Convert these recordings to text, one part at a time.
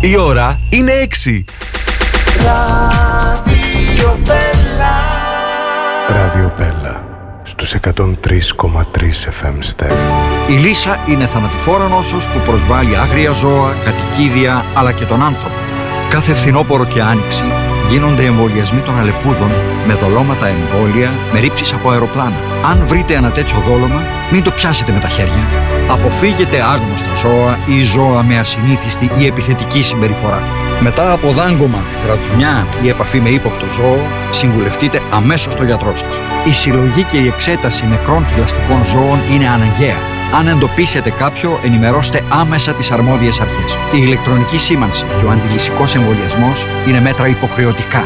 Η ώρα είναι 6. Ράδιο Πέλα στους 103,3 FM στέρεο. Η λύσα είναι θανατηφόρα νόσος που προσβάλλει άγρια ζώα, κατοικίδια αλλά και τον άνθρωπο. Κάθε φθινόπωρο και άνοιξη γίνονται εμβολιασμοί των αλεπούδων με δολώματα εμβόλια, με ρήψεις από αεροπλάνα. Αν βρείτε ένα τέτοιο δόλωμα, μην το πιάσετε με τα χέρια. Αποφύγετε άγνωστα ζώα ή ζώα με ασυνήθιστη ή επιθετική συμπεριφορά. Μετά από δάγκωμα, γρατσουνιά ή επαφή με ύποπτο ζώο, συμβουλευτείτε αμέσως τον γιατρό σας. Η συλλογή και η εξέταση νεκρών θηλαστικών ζώων είναι αναγκαία. Αν εντοπίσετε κάποιο, ενημερώστε άμεσα τις αρμόδιες αρχές. Η ηλεκτρονική σήμανση και ο αντιλυσικός εμβολιασμός είναι μέτρα υποχρεωτικά.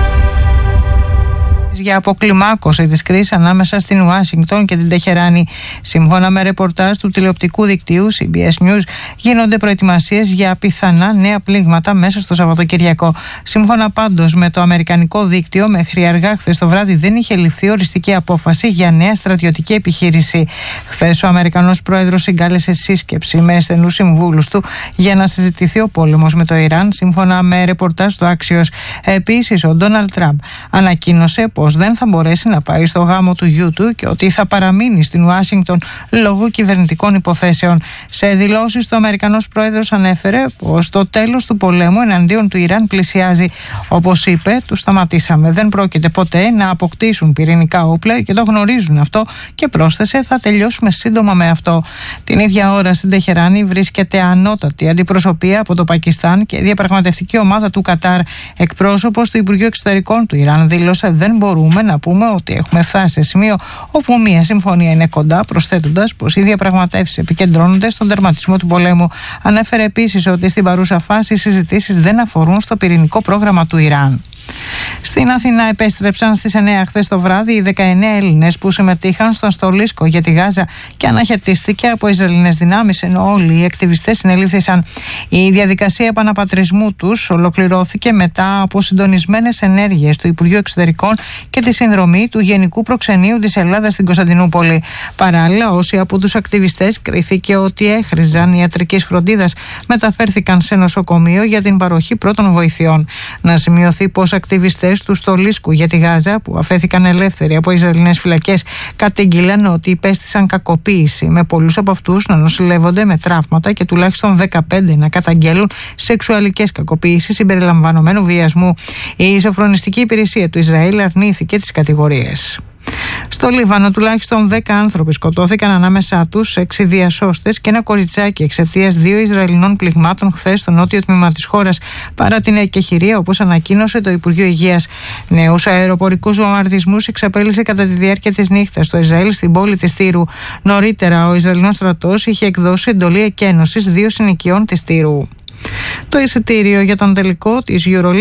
Για αποκλιμάκωση της κρίσης ανάμεσα στην Ουάσιγκτον και την Τεχεράνη. Σύμφωνα με ρεπορτάζ του τηλεοπτικού δικτύου CBS News, γίνονται προετοιμασίες για πιθανά νέα πλήγματα μέσα στο Σαββατοκυριακό. Σύμφωνα πάντως με το αμερικανικό δίκτυο, μέχρι αργά χθες το βράδυ δεν είχε ληφθεί οριστική απόφαση για νέα στρατιωτική επιχείρηση. Χθες ο Αμερικανός πρόεδρος συγκάλεσε σύσκεψη με στενούς συμβούλους του για να συζητηθεί ο πόλεμος με το Ιράν, σύμφωνα με ρεπορτάζ του Axios. Επίσης, ο Ντόναλντ Τραμπ ανακοίνωσε πως δεν θα μπορέσει να πάει στο γάμο του γιού του και ότι θα παραμείνει στην Ουάσιγκτον λόγω κυβερνητικών υποθέσεων. Σε δηλώσεις, ο Αμερικανός πρόεδρος ανέφερε πως το τέλος του πολέμου εναντίον του Ιράν πλησιάζει. Όπως είπε, τους σταματήσαμε. Δεν πρόκειται ποτέ να αποκτήσουν πυρηνικά όπλα και το γνωρίζουν αυτό, και πρόσθεσε, θα τελειώσουμε σύντομα με αυτό. Την ίδια ώρα στην Τεχεράνη βρίσκεται ανώτατη αντιπροσωπεία από το Πακιστάν και διαπραγματευτική ομάδα του Κατάρ. Εκπρόσωπος του Υπουργείου Εξωτερικών του Ιράν δήλωσε: δεν μπορούμε να πούμε ότι έχουμε φτάσει σε σημείο όπου μια συμφωνία είναι κοντά, προσθέτοντας πως οι διαπραγματεύσεις επικεντρώνονται στον τερματισμό του πολέμου. Ανέφερε επίσης ότι στην παρούσα φάση οι συζητήσεις δεν αφορούν στο πυρηνικό πρόγραμμα του Ιράν. Στην Αθηνά επέστρεψαν στις 9 χθες το βράδυ οι 19 Έλληνες που συμμετείχαν στον στολίσκο για τη Γάζα και αναχαιτίστηκε από Ισραηλινές δυνάμεις, ενώ όλοι οι ακτιβιστές συνελήφθησαν. Η διαδικασία επαναπατρισμού τους ολοκληρώθηκε μετά από συντονισμένες ενέργειες του Υπουργείου Εξωτερικών και τη συνδρομή του Γενικού Προξενείου της Ελλάδας στην Κωνσταντινούπολη. Παράλληλα, όσοι από τους ακτιβιστές κρίθηκε ότι έχριζαν ιατρικής φροντίδας μεταφέρθηκαν σε νοσοκομείο για την παροχή πρώτων βοηθειών. Να σημειωθεί πως ακτιβιστές του στολίσκου για τη Γάζα, που αφέθηκαν ελεύθεροι από Ισραηλινές φυλακές, κατήγγειλαν ότι υπέστησαν κακοποίηση, με πολλούς από αυτούς να νοσηλεύονται με τραύματα και τουλάχιστον 15 να καταγγέλουν σεξουαλικές κακοποίησεις συμπεριλαμβανομένου βιασμού. Η σοφρονιστική υπηρεσία του Ισραήλ αρνήθηκε τις κατηγορίες. Στο Λίβανο, τουλάχιστον 10 άνθρωποι σκοτώθηκαν, ανάμεσά τους 6 διασώστες και ένα κοριτσάκι, εξαιτίας 2 Ισραηλινών πληγμάτων χθες στο νότιο τμήμα της χώρας, παρά την εκεχηρία, όπως ανακοίνωσε το Υπουργείο Υγείας. Νέους αεροπορικούς βομβαρδισμούς εξαπέλυσε κατά τη διάρκεια της νύχτας στο Ισραήλ στην πόλη της Τύρου. Νωρίτερα, ο Ισραηλινός στρατός είχε εκδώσει εντολή εκένωσης 2 συνοικιών της Τύρου. Το εισιτήριο για τον τελικό της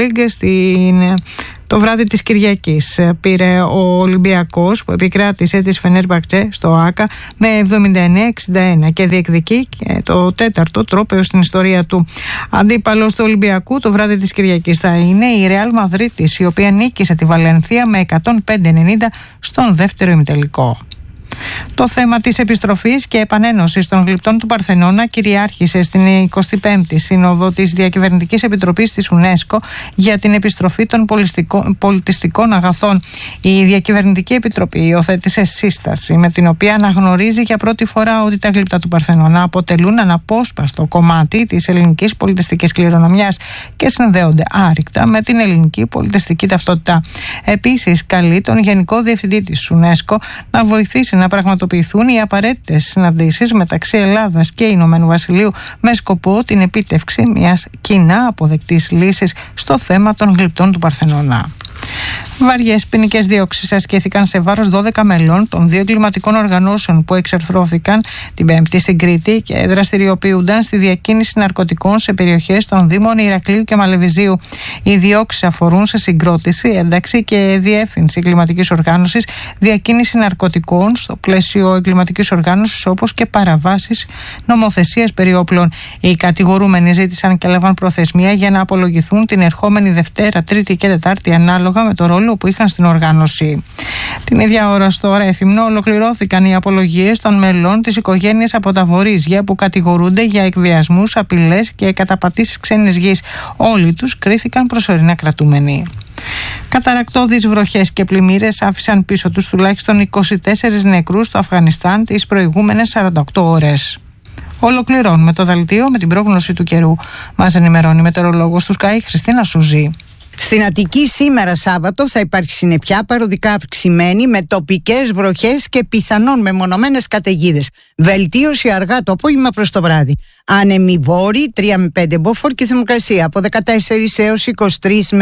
EuroLeague το βράδυ της Κυριακής πήρε ο Ολυμπιακός, που επικράτησε της Φενέρμπαχτσε στο ΆΚΑ με 79-61 και διεκδικεί και το 4ο τρόπαιο στην ιστορία του. Αντίπαλος του Ολυμπιακού το βράδυ της Κυριακής θα είναι η Ρεάλ Μαδρίτης, η οποία νίκησε τη Βαλενθία με 105-90 στον δεύτερο ημιτελικό. Το θέμα της επιστροφής και επανένωσης των γλυπτών του Παρθενώνα κυριάρχησε στην 25η Σύνοδο της Διακυβερνητικής Επιτροπής της UNESCO για την επιστροφή των πολιτιστικών αγαθών. Η Διακυβερνητική Επιτροπή υιοθέτησε σύσταση με την οποία αναγνωρίζει για πρώτη φορά ότι τα γλυπτά του Παρθενώνα αποτελούν αναπόσπαστο κομμάτι της ελληνικής πολιτιστικής κληρονομιάς και συνδέονται άρρηκτα με την ελληνική πολιτιστική ταυτότητα. Επίσης, καλεί τον Γενικό Διευθυντή της UNESCO να βοηθήσει να πραγματοποιηθούν οι απαραίτητες συναντήσεις μεταξύ Ελλάδας και Ηνωμένου Βασιλείου με σκοπό την επίτευξη μιας κοινά αποδεκτής λύσης στο θέμα των γλυπτών του Παρθενώνα. Βαριές ποινικές διώξεις ασκήθηκαν σε βάρος 12 μελών των 2 εγκληματικών οργανώσεων που εξερθρώθηκαν την Πέμπτη στην Κρήτη και δραστηριοποιούνταν στη διακίνηση ναρκωτικών σε περιοχές των Δήμων Ηρακλείου και Μαλεβιζίου. Οι διώξεις αφορούν σε συγκρότηση, ένταξη και διεύθυνση εγκληματικής οργάνωσης, διακίνηση ναρκωτικών στο πλαίσιο εγκληματικής οργάνωσης, όπως και παραβάσεις νομοθεσίας περί όπλων. Οι κατηγορούμενοι ζήτησαν και έλαβαν προθεσμία για να απολογηθούν την ερχόμενη Δευτέρα, Τρίτη και Τετάρτη ανάλογα με το ρόλο που είχαν στην οργάνωση. Την ίδια ώρα στο Ρέθυμνο ολοκληρώθηκαν οι απολογίες των μελών της οικογένειας από τα Βορίζια που κατηγορούνται για εκβιασμούς, απειλές και καταπατήσεις ξένης γης. Όλοι τους κρίθηκαν προσωρινά κρατούμενοι. Καταρακτώδεις βροχές και πλημμύρες άφησαν πίσω τους τουλάχιστον 24 νεκρούς στο Αφγανιστάν τις προηγούμενες 48 ώρες. Ολοκληρώνουμε το δελτίο με την πρόγνωση του καιρού. Μας ενημερώνει η μετεωρολόγος του Sky, Χριστίνα Σουζή. Στην Αττική σήμερα Σάββατο θα υπάρχει συννεφιά παροδικά αυξημένη με τοπικές βροχές και πιθανόν μεμονωμένες καταιγίδες. Βελτίωση αργά το απόγευμα προς το βράδυ. Άνεμοι βόρειοι 3 με 5 μποφόρ και θερμοκρασία από 14 έως 23 με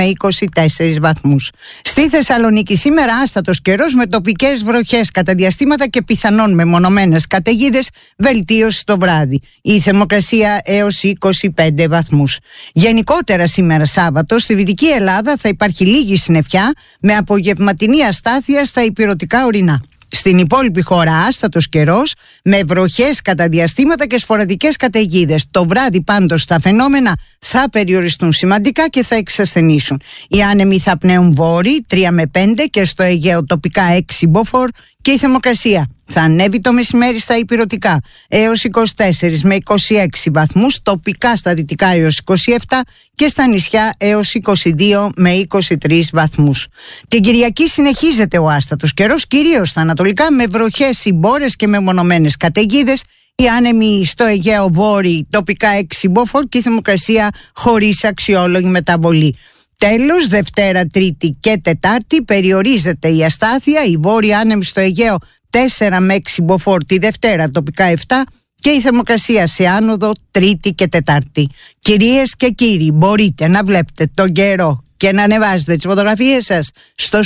24 βαθμούς. Στη Θεσσαλονίκη σήμερα άστατος καιρός με τοπικές βροχές κατά διαστήματα και πιθανόν μεμονωμένες καταιγίδες. Βελτίωση το βράδυ. Η θερμοκρασία έως 25 βαθμούς. Γενικότερα σήμερα Σάββατο στη Δυτική Ελλάδα θα υπάρχει λίγη συννεφιά με απογευματινή αστάθεια στα ηπειρωτικά ορεινά. Στην υπόλοιπη χώρα άστατος καιρός με βροχές κατά διαστήματα και σποραδικές καταιγίδες. Το βράδυ πάντως τα φαινόμενα θα περιοριστούν σημαντικά και θα εξασθενήσουν. Οι άνεμοι θα πνέουν βόρειοι 3 με 5 και στο Αιγαίο τοπικά 6 μποφόρ και η θερμοκρασία θα ανέβει το μεσημέρι στα ηπειρωτικά έως 24 με 26 βαθμούς, τοπικά στα δυτικά έως 27 και στα νησιά έως 22 με 23 βαθμούς. Την Κυριακή συνεχίζεται ο άστατος καιρός, κυρίως στα ανατολικά με βροχές, συμπόρες και μεμονωμένες καταιγίδες. Οι άνεμοι στο Αιγαίο βόρειοι τοπικά 6 μποφόρ και η θερμοκρασία χωρίς αξιόλογη μεταβολή. Τέλος, Δευτέρα, Τρίτη και Τετάρτη περιορίζεται η αστάθεια. Οι βόρειοι άνεμοι στο Αιγαίο 4 με 6 μποφόρ τη Δευτέρα, τοπικά 7 και η θερμοκρασία σε άνοδο Τρίτη και Τετάρτη. Κυρίες και κύριοι, μπορείτε να βλέπετε τον καιρό και να ανεβάζετε τις φωτογραφίες σας στο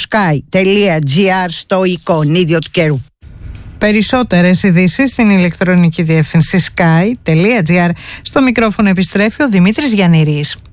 sky.gr στο εικονίδιο του καιρού. Περισσότερες ειδήσεις στην ηλεκτρονική διεύθυνση sky.gr. Στο μικρόφωνο επιστρέφει ο Δημήτρης Γιαννηρής.